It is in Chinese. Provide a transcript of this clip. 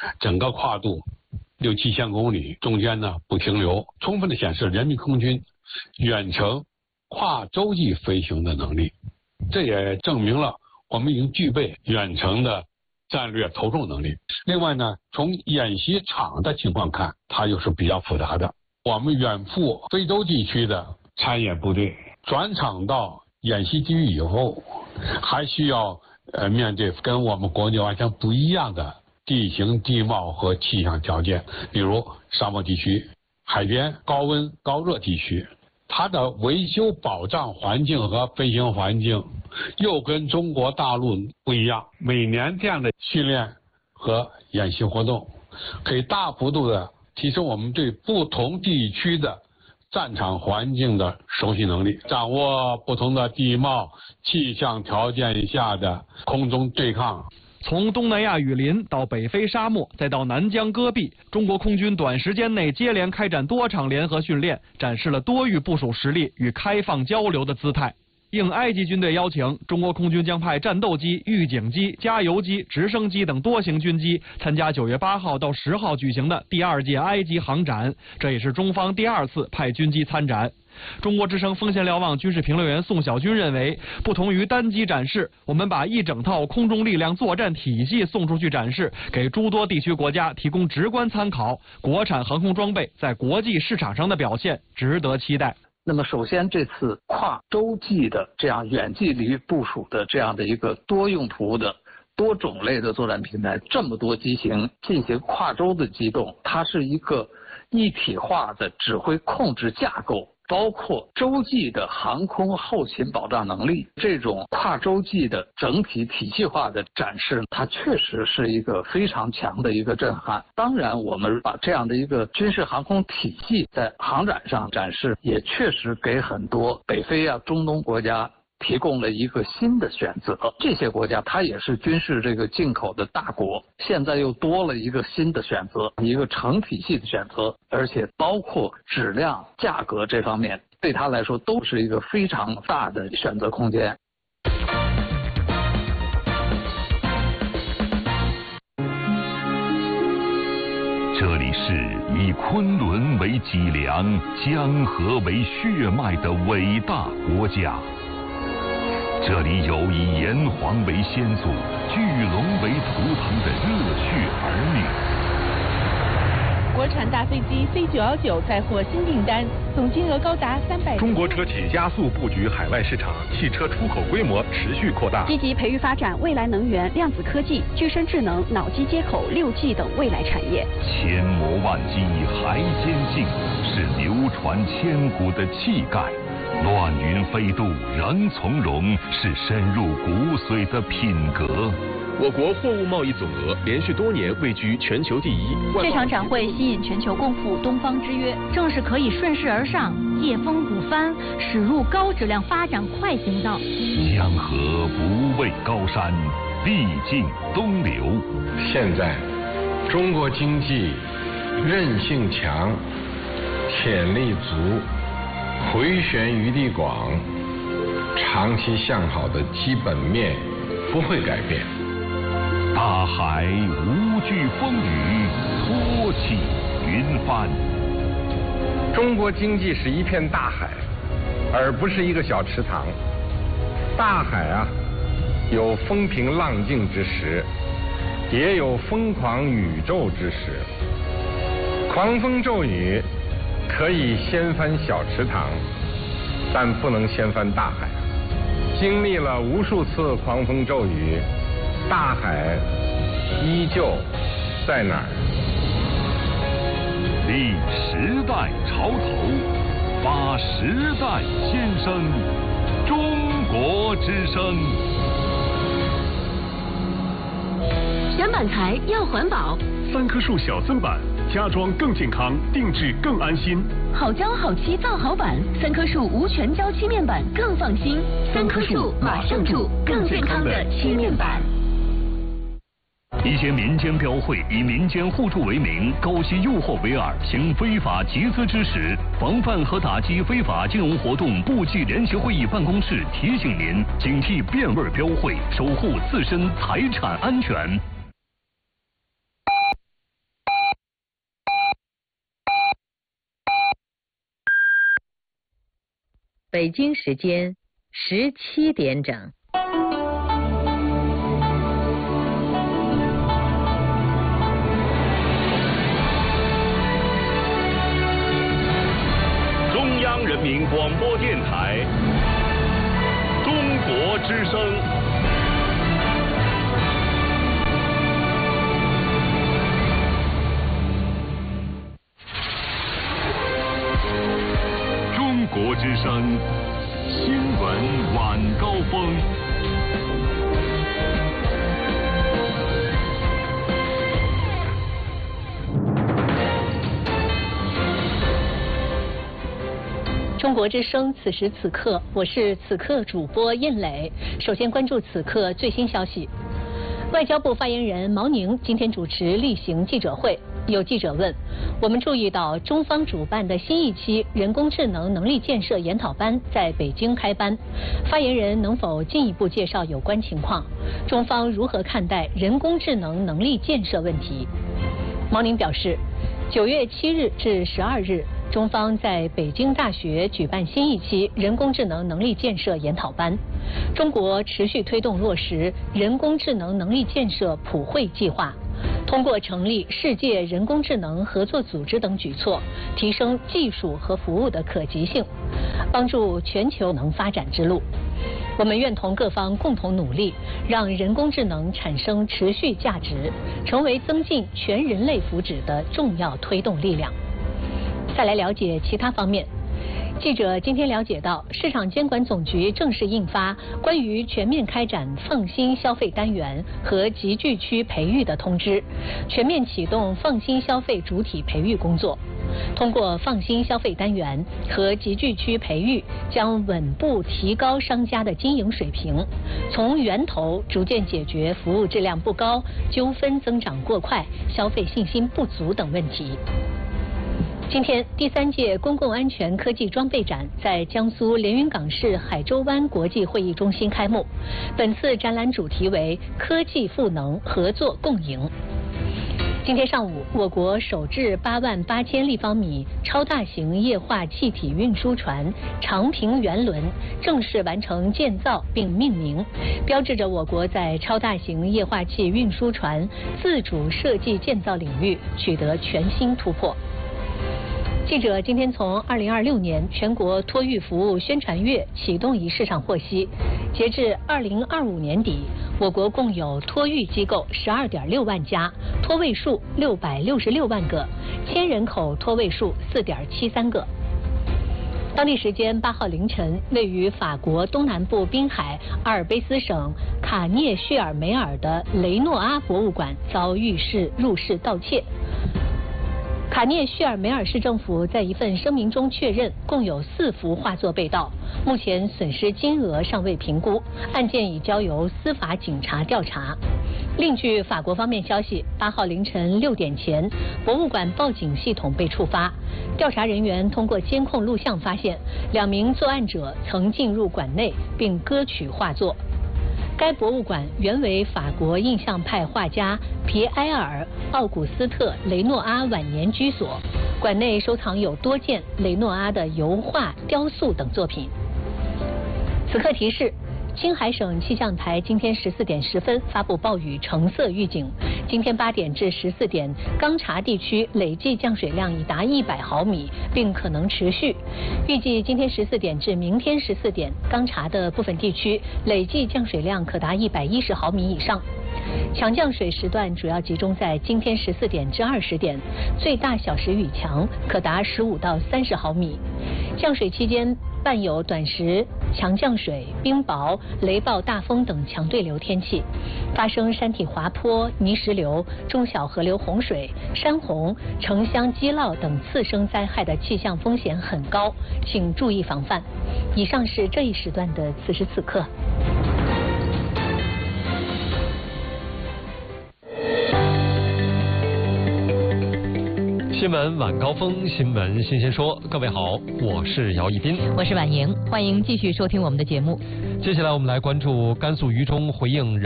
整个跨度6、7千公里，中间呢不停留，充分的显示人民空军远程跨洲际飞行的能力。这也证明了我们已经具备远程的战略投送能力。另外呢，从演习场的情况看，它又是比较复杂的。我们远赴非洲地区的参演部队转场到演习基地以后，还需要面对跟我们国内完全不一样的地形地貌和气象条件，比如沙漠地区、海边高温高热地区，它的维修保障环境和飞行环境又跟中国大陆不一样。每年这样的训练和演习活动，可以大幅度的提升我们对不同地区的战场环境的熟悉能力，掌握不同的地貌气象条件下的空中对抗。 从东南亚雨林到北非沙漠，再到南疆戈壁，中国空军短时间内接连开展多场联合训练，展示了多域部署实力与开放交流的姿态。应埃及军队邀请，中国空军将派战斗机、预警机、加油机、直升机等多型军机参加9月8号到10号举行的第2届埃及航展，这也是中方第2次派军机参展。中国之声风险瞭望军事评论员宋小军认为，不同于单机展示，我们把一整套空中力量作战体系送出去展示，给诸多地区国家提供直观参考。国产航空装备在国际市场上的表现值得期待。 那么首先，这次跨洲际的这样远距离部署的这样的一个多用途的多种类的作战平台，这么多机型进行跨洲的机动，它是一个一体化的指挥控制架构，包括洲际的航空后勤保障能力，这种跨洲际的整体体系化的展示，它确实是一个非常强的一个震撼。当然，我们把这样的一个军事航空体系在航展上展示，也确实给很多北非啊、中东国家提供了一个新的选择。这些国家它也是军事这个进口的大国，现在又多了一个新的选择，一个成体系的选择，而且包括质量、价格这方面，对它来说都是一个非常大的选择空间。 这里是以昆仑为脊梁、江河为血脉的伟大国家。这里有以炎黄为先祖、巨龙为图腾的热血儿女。 国产大飞机 C919 再获新订单，总金额高达300。 中国车企加速布局海外市场，汽车出口规模持续扩大。 积极培育发展未来能源、量子科技、具身智能、脑机接口、6G 等未来产业。 千磨万击还坚劲，是流传千古的气概。乱云飞渡仍从容，是深入骨髓的品格。 我国货物贸易总额连续多年位居全球第一。 这场展会吸引全球共赴东方之约，正是可以顺势而上，借风鼓帆，驶入高质量发展快行道。 江河不畏高山，历尽东流。 现在，中国经济韧性强，潜力足，回旋余地广，长期向好的基本面不会改变。 大海无惧风雨，托起云帆。 中国经济是一片大海，而不是一个小池塘。大海啊，有风平浪静之时，也有疯狂宇宙之时。狂风骤雨可以掀翻小池塘，但不能掀翻大海。经历了无数次狂风骤雨，大海依旧在哪儿？ 立时代潮头，发时代先声，中国之声。 选板材要环保 ，3棵树小增板，家装更健康，定制更安心。 好胶好漆造好板，3棵树无全胶漆面板更放心。3棵树马上住，更健康的漆面板。 一些民间标会以民间互助为名，高息诱惑为饵，行非法集资之实。防范和打击非法金融活动部际联席会议办公室提醒您，警惕变味标会，守护自身财产安全。 北京时间17点整。 中央人民广播电台中国之声。中国之声新闻晚高峰。 中国之声，此时此刻，我是此刻主播燕磊。首先关注此刻最新消息。外交部发言人毛宁今天主持例行记者会，有记者问：我们注意到中方主办的新一期人工智能能力建设研讨班在北京开班，发言人能否进一步介绍有关情况？中方如何看待人工智能能力建设问题？毛宁表示，9月7日至12日。中方在北京大学举办新一期人工智能能力建设研讨班。中国持续推动落实人工智能能力建设普惠计划，通过成立世界人工智能合作组织等举措，提升技术和服务的可及性，帮助全球能发展之路。我们愿同各方共同努力，让人工智能产生持续价值，成为增进全人类福祉的重要推动力量。再来了解其他方面。记者今天了解到，市场监管总局正式印发关于全面开展放心消费单元和集聚区培育的通知，全面启动放心消费主体培育工作。通过放心消费单元和集聚区培育，将稳步提高商家的经营水平，从源头逐渐解决服务质量不高、纠纷增长过快、消费信心不足等问题。今天，第3届公共安全科技装备展在江苏连云港市海州湾国际会议中心开幕。本次展览主题为“科技赋能，合作共赢”。今天上午，我国首置88000立方米超大型液化气体运输船“长平圆轮”正式完成建造并命名，标志着我国在超大型液化气运输船自主设计建造领域取得全新突破。记者今天从2026年全国托育服务宣传月启动仪式上获悉，截至2025年底，我国共有托育机构12.6万家，托位数666万个，千人口托位数4.73个。当地时间8号凌晨，位于法国东南部滨海阿尔卑斯省卡涅叙尔梅尔的雷诺阿博物馆遭浴室入室盗窃。卡涅叙尔梅尔市政府在一份声明中确认，共有4幅画作被盗，目前损失金额尚未评估，案件已交由司法警察调查。另据法国方面消息，8号凌晨6点前，博物馆报警系统被触发，调查人员通过监控录像发现，2名作案者曾进入馆内并割取画作。该博物馆原为法国印象派画家皮埃尔·奥古斯特·雷诺阿晚年居所，馆内收藏有多件雷诺阿的油画、雕塑等作品。此刻提示：青海省气象台今天14点10分发布暴雨橙色预警。今天8点至14点，钢察地区累计降水量已达100毫米，并可能持续。预计今天14点至明天14点，钢察的部分地区累计降水量可达110毫米以上。强降水时段主要集中在今天14点至20点，最大小时雨强可达15到30毫米。降水期间伴有短时强降水、冰雹、雷暴大风等强对流天气，发生山体滑坡、泥石流、中小河流洪水、山洪、城乡积涝等次生灾害的气象风险很高，请注意防范。以上是这一时段的此时此刻。 新闻晚高峰，新闻新鲜说。各位好，我是姚一斌， 我是婉莹，欢迎继续收听我们的节目。 接下来我们来关注甘肃榆中回应